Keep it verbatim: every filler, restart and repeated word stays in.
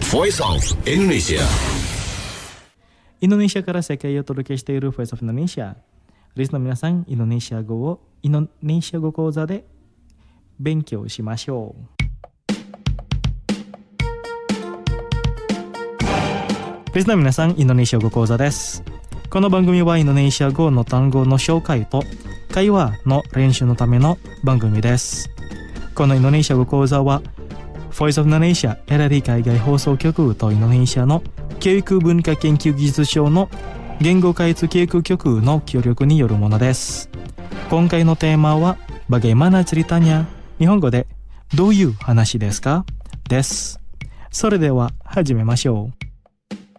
Voice of Indonesia。 インドネシアから世界へお届けしている Voice of Indonesia。 リスナーの皆さん、インドネシア語をインドネシア語講座で勉強しましょう。リスナーの皆さん、インドネシア語講座です。この番組はインドネシア語の単語の紹介と会話の練習のための番組です。このインドネシア語講座はVoice of Indonesia エラリ海外放送局とインドネシアの教育文化研究技術省の言語開発教育局の協力によるものです。今回のテーマはBagaimana ceritanya？日本語でどういう話ですか？です。それでは始めましょう。